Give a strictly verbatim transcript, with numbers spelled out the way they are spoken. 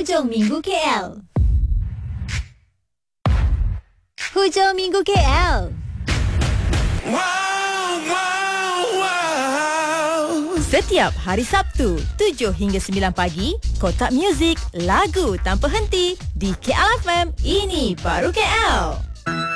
Hujung Minggu K L. Hujung Minggu K L. Wow, wow, wow. Setiap hari Sabtu, tujuh hingga sembilan pagi, Kotak Muzik, lagu tanpa henti di K L F M. Ini baru K L.